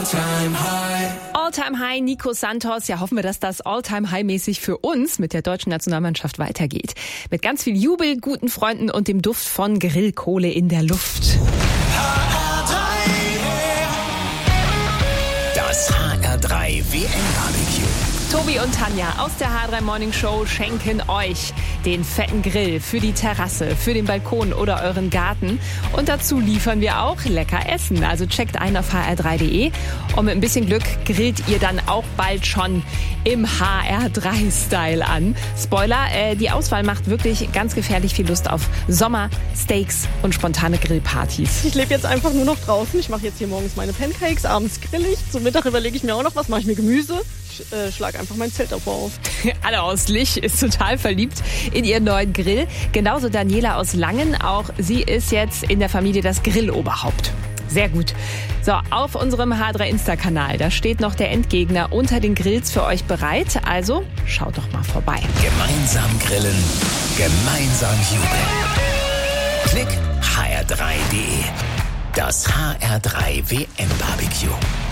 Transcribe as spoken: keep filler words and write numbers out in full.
All-Time High, Nico Santos. Ja, hoffen wir, dass das All-Time High-mäßig für uns mit der deutschen Nationalmannschaft weitergeht. Mit ganz viel Jubel, guten Freunden und dem Duft von Grillkohle in der Luft. Das H R drei W M-Barbecue. Tobi und Tanja aus der H drei Morning Show schenken euch den fetten Grill für die Terrasse, für den Balkon oder euren Garten. Und dazu liefern wir auch lecker Essen. Also checkt ein auf h r drei punkt d e und mit ein bisschen Glück grillt ihr dann auch bald schon im H R drei Style an. Spoiler, äh, die Auswahl macht wirklich ganz gefährlich viel Lust auf Sommer, Steaks und spontane Grillpartys. Ich lebe jetzt einfach nur noch draußen. Ich mache jetzt hier morgens meine Pancakes, abends grill ich. Zum Mittag überlege ich mir auch noch, was mache ich mir Gemüse. Ich äh, schlage einfach mein Zelt davor auf. Anne aus Lich ist total verliebt in ihren neuen Grill. Genauso Daniela aus Langen. Auch sie ist jetzt in der Familie das Grilloberhaupt. Sehr gut. So, auf unserem H drei Insta-Kanal, da steht noch der Endgegner unter den Grills für euch bereit. Also schaut doch mal vorbei. Gemeinsam grillen, gemeinsam jubeln. Klick h r drei punkt d e. Das H R drei W M-Barbecue.